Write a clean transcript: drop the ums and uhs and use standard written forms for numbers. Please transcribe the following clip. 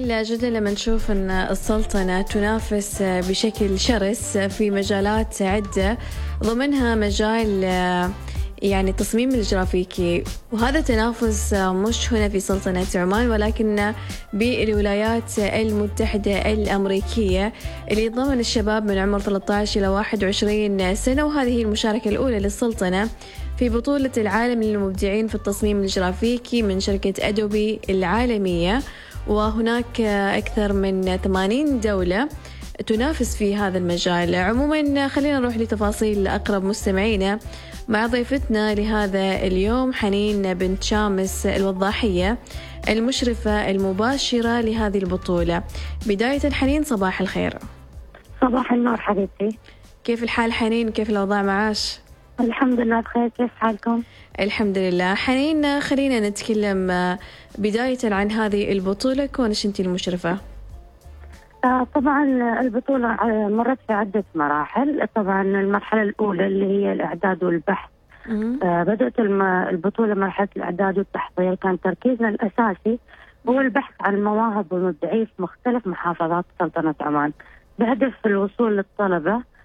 جميل جدا لما نشوف أن السلطنة تنافس بشكل شرس في مجالات عدة، ضمنها مجال يعني التصميم الجرافيكي، وهذا تنافس مش هنا في سلطنة عمان ولكن بالولايات المتحدة الأمريكية، اللي يضمن الشباب من عمر 13 إلى 21 سنة. وهذه المشاركة الأولى للسلطنة في بطولة العالم للمبدعين في التصميم الجرافيكي من شركة أدوبي العالمية، وهناك أكثر من 80 دولة تنافس في هذا المجال. عموما خلينا نروح لتفاصيل أقرب مستمعينا مع ضيفتنا لهذا اليوم حنين بنت شامس الوضاحية، المشرفة المباشرة لهذه البطولة. بداية حنين، صباح الخير. صباح النور حبيبتي. كيف الحال حنين؟ كيف الأوضاع معاش؟ الحمد لله بخير، كيف حالكم؟ الحمد لله. حنين خلينا نتكلم بداية عن هذه البطولة، كونش أنت المشرفة. طبعا البطولة مرت في عدة مراحل. طبعا المرحلة الأولى اللي هي الإعداد والبحث، بدأت البطولة مرحلة الإعداد والتحضير. كان تركيزنا الأساسي هو البحث عن المواهب والمبدعين في مختلف محافظات سلطنة عمان، بهدف الوصول للطلبة